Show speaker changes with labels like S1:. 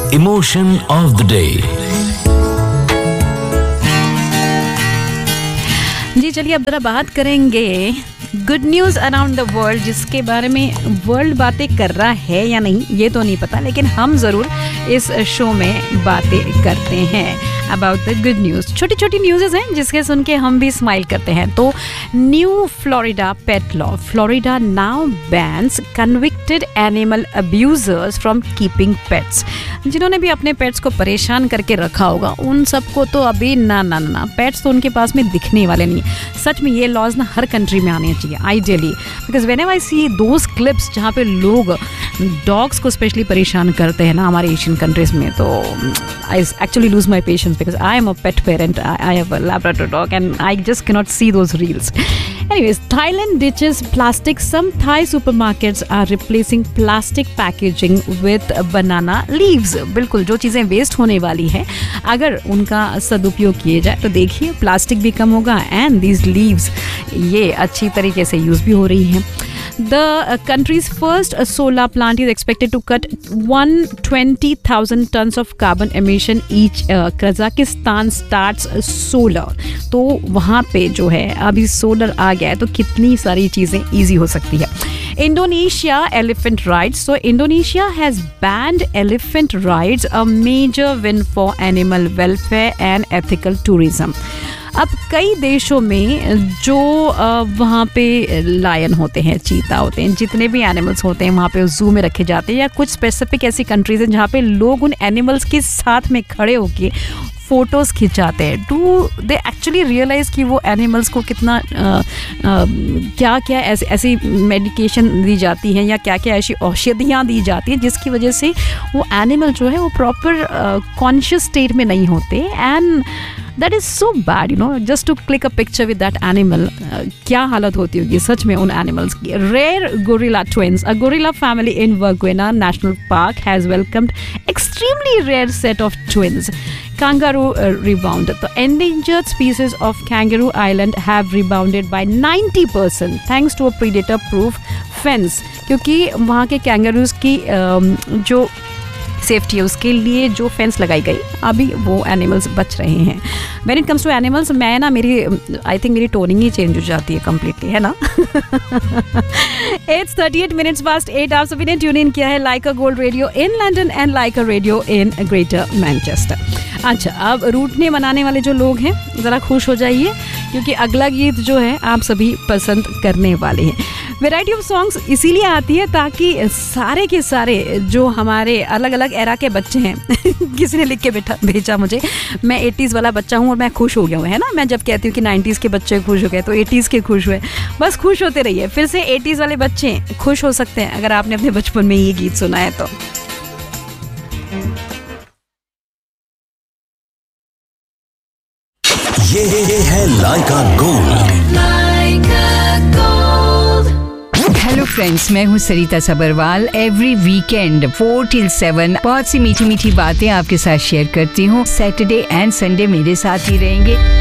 S1: Emotion of the day.
S2: जी चलिए अब जरा बात करेंगे good news around the world, जिसके बारे में वर्ल्ड बातें कर रहा है या नहीं ये तो नहीं पता, लेकिन हम ज़रूर इस शो में बातें करते हैं अबाउट द गुड न्यूज़। छोटी छोटी न्यूज़ हैं जिसके सुन के हम भी स्माइल करते हैं। तो new Florida pet law, Florida now bans convicted animal abusers from keeping pets. जिन्होंने भी अपने पेट्स को परेशान करके रखा होगा उन सबको तो अभी ना पेट्स तो उनके पास में दिखने वाले नहीं। सच में ये लॉज ना हर कंट्री में आने चाहिए ideally, because whenever I C those clips जहाँ पे लोग डॉग्स को स्पेशली परेशान करते हैं ना हमारे एशियन कंट्रीज में, तो I actually lose my patience because I am a pet parent, I have a Labrador dog and I just cannot see those reels. Anyways, Thailand ditches plastic. Some Thai supermarkets are replacing plastic packaging with banana leaves. बिल्कुल जो चीज़ें waste होने वाली हैं अगर उनका सदुपयोग किए जाए तो देखिए प्लास्टिक भी कम होगा एंड these leaves ये अच्छी तरीके से यूज़ भी हो रही हैं। The country's first solar plant is expected to cut 120,000 tons of carbon emission each. Kazakhstan starts solar. तो वहाँ पे जो है अभी सोलर आ गया है तो कितनी सारी चीज़ें ईजी हो सकती है। Indonesia elephant rides. So Indonesia has banned elephant rides, a major win for animal welfare and ethical tourism. अब कई देशों में जो वहाँ पे लायन होते हैं, चीता होते हैं, जितने भी एनिमल्स होते हैं वहाँ पे ज़ू में रखे जाते हैं, या कुछ स्पेसिफिक ऐसी कंट्रीज़ हैं जहाँ पे लोग उन एनिमल्स के साथ में खड़े होके फ़ोटोज़ खिंचाते हैं। डू दे एक्चुअली रियलाइज़ कि वो एनिमल्स को कितना क्या क्या ऐसी मेडिकेशन दी जाती हैं या क्या क्या ऐसी औषधियाँ दी जाती हैं जिसकी वजह से वो एनिमल जो है वो प्रॉपर कॉन्शियस स्टेट में नहीं होते। And that is so bad, you know, just to click a picture with that animal. क्या हालत होती होगी सच में उन एनिमल्स की। Rare gorilla twins, a gorilla family in वर्गुइना national park has welcomed extremely rare set of twins kangaroo rebound. The endangered species of Kangaroo Island have rebounded by 90% thanks to a predator proof fence. क्योंकि वहाँ के kangaroos की जो safety है उसके लिए जो fence लगाई गई अभी वो एनिमल्स बच रहे हैं। When it comes to animals मैं ना आई थिंक मेरी टोनिंग ही चेंज हो जाती है कम्प्लीटली, है ना। 8:38 minutes past 8 आप सभी ने ट्यून इन किया है लाइका gold radio in London and Lyca radio in greater Manchester. अच्छा, अब रूठने मनाने वाले जो लोग हैं ज़रा खुश हो जाइए क्योंकि अगला गीत जो है आप सभी पसंद करने वाले हैं। वैरायटी ऑफ सॉन्ग्स इसीलिए आती है ताकि सारे के सारे जो हमारे अलग अलग एरा के बच्चे हैं किसी ने लिख के भेजा मुझे, मैं 80s वाला बच्चा हूँ और मैं खुश हो गया हूँ, है ना। मैं जब कहती हूँ कि 90s के बच्चे खुश हो गए तो 80s के खुश हुए, बस खुश होते रहिए। फिर से 80s वाले बच्चे खुश हो सकते हैं अगर आपने अपने बचपन में ये गीत सुना है तो।
S1: ये है लाइका गोल्ड।
S3: हेलो फ्रेंड्स, मैं हूँ सरिता सबरवाल। एवरी वीकेंड 4 till 7 बहुत सी मीठी मीठी बातें आपके साथ शेयर करती हूँ। सैटरडे एंड संडे मेरे साथ ही रहेंगे।